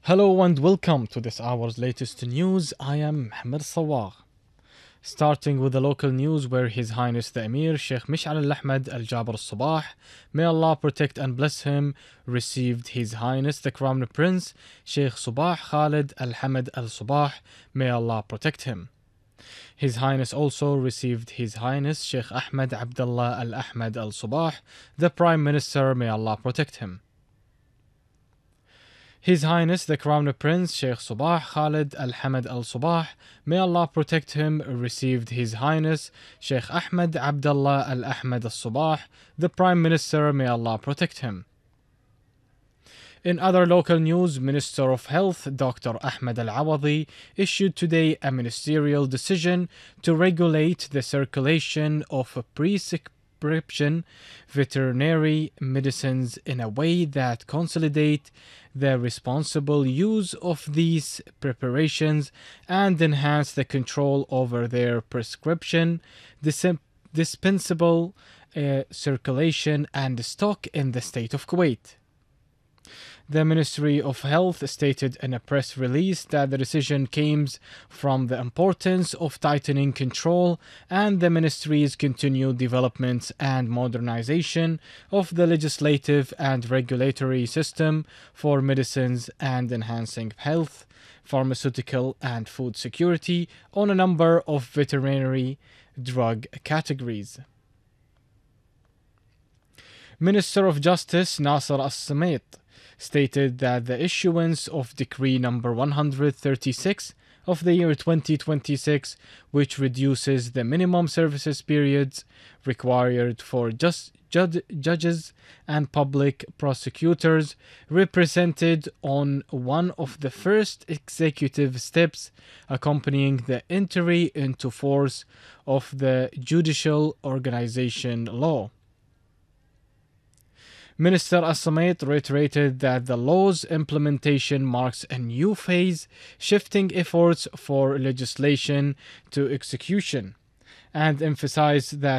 Hello and welcome to this hour's latest news. I am Mohammed Sawar. Starting with the local news where His Highness the Emir Sheikh Mish'al Al-Ahmad Al-Jaber Al-Sabah, may Allah protect and bless him, received His Highness the Crown Prince Sheikh Subah Khalid Al-Hamad Al-Sabah, may Allah protect him. His Highness also received His Highness Sheikh Ahmed Abdullah Al-Ahmad Al-Sabah, the Prime Minister, may Allah protect him. His Highness the Crown Prince Sheikh Subah Khalid Al-Hamad Al-Sabah, may Allah protect him, received His Highness Sheikh Ahmed Abdullah Al-Ahmad Al-Sabah, the Prime Minister, may Allah protect him. In other local news, Minister of Health Dr. Ahmed Al-Awadi issued today a ministerial decision to regulate the circulation of prescription veterinary medicines in a way that consolidate the responsible use of these preparations and enhance the control over their prescription, dispensable circulation and stock in the state of Kuwait. The Ministry of Health stated in a press release that the decision came from the importance of tightening control and the ministry's continued development and modernization of the legislative and regulatory system for medicines and enhancing health, pharmaceutical and food security on a number of veterinary drug categories. Minister of Justice Nasser As-Samit stated that the issuance of Decree number 136 of the year 2026, which reduces the minimum services periods required for judges and public prosecutors, represented on one of the first executive steps accompanying the entry into force of the Judicial Organization Law. Minister As-Samit reiterated that the law's implementation marks a new phase, shifting efforts for legislation to execution, and emphasized that